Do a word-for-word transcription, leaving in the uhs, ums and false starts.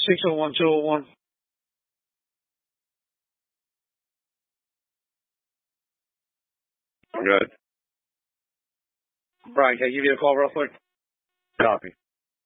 six oh one, two oh one. Good. Brian, can I give you a call real quick? Copy.